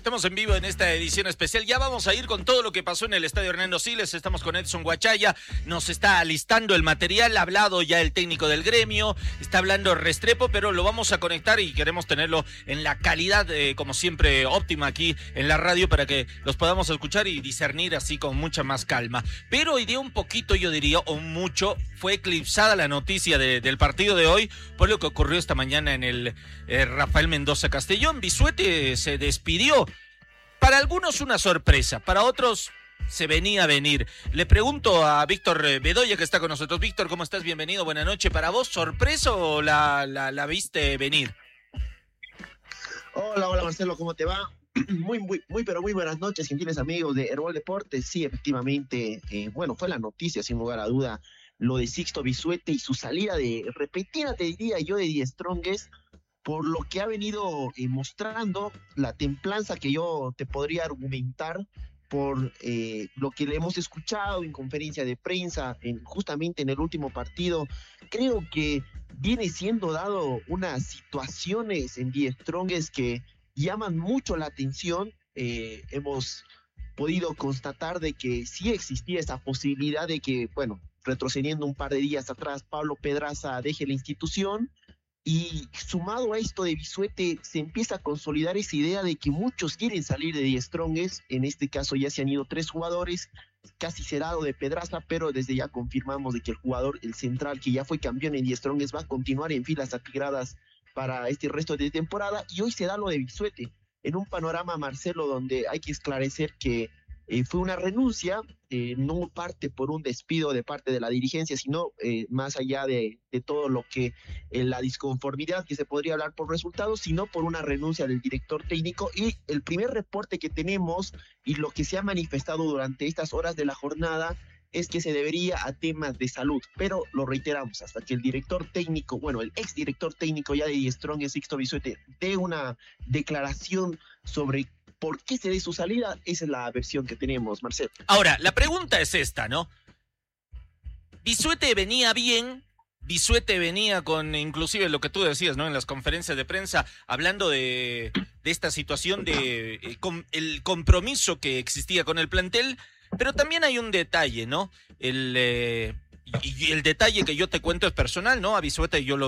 Estamos en vivo en esta edición especial. Ya vamos a ir con todo lo que pasó en el estadio Hernando Siles. Estamos con Edson Huachaya. Nos está alistando el material. Ha hablado ya el técnico del gremio. Está hablando Restrepo, pero lo vamos a conectar y queremos tenerlo en la calidad, como siempre, óptima aquí en la radio para que los podamos escuchar y discernir así con mucha más calma. Pero hoy día un poquito, yo diría, o mucho, fue eclipsada la noticia del partido de hoy por lo que ocurrió esta mañana en el Rafael Mendoza Castellón. Bisuete se despidió. Para algunos una sorpresa, para otros se venía a venir. Le pregunto a Víctor Bedoya, que está con nosotros. Víctor, ¿cómo estás? Bienvenido, buenas noches. ¿Para vos sorpresa o la viste venir? Hola Marcelo, ¿cómo te va? Pero muy buenas noches, gentiles amigos de Herbol Deportes. Sí, efectivamente, fue la noticia, sin lugar a duda, lo de Sixto Bisuete y su salida de repentina, te diría yo, de Die Strongest, por lo que ha venido mostrando, la templanza que yo te podría argumentar por lo que le hemos escuchado en conferencia de prensa, justamente en el último partido. Creo que viene siendo dado unas situaciones en Die Strongest que llaman mucho la atención. Hemos podido constatar de que sí existía esa posibilidad de que, retrocediendo un par de días atrás, Pablo Pedraza deje la institución. Y sumado a esto de Bisuete, se empieza a consolidar esa idea de que muchos quieren salir de Die Strongest. En este caso ya se han ido 3 jugadores, casi cerrado de Pedraza, pero desde ya confirmamos de que el jugador, el central, que ya fue campeón en Die Strongest, va a continuar en filas atigradas para este resto de temporada. Y hoy se da lo de Bisuete, en un panorama, Marcelo, donde hay que esclarecer que fue una renuncia, no parte por un despido de parte de la dirigencia, sino más allá de todo lo que la disconformidad que se podría hablar por resultados, sino por una renuncia del director técnico. Y el primer reporte que tenemos y lo que se ha manifestado durante estas horas de la jornada es que se debería a temas de salud, pero lo reiteramos, hasta que el director técnico, el exdirector técnico ya de Die Strongest, Sixto Bisuete, dé una declaración sobre por qué se dé su salida. Esa es la versión que tenemos, Marcelo. Ahora, la pregunta es esta, ¿no? Bisuete venía bien, Bisuete venía con, inclusive lo que tú decías, ¿no? En las conferencias de prensa, hablando de esta situación de el compromiso que existía con el plantel, pero también hay un detalle, ¿no? Y el detalle que yo te cuento es personal, ¿no? A Bisuete yo lo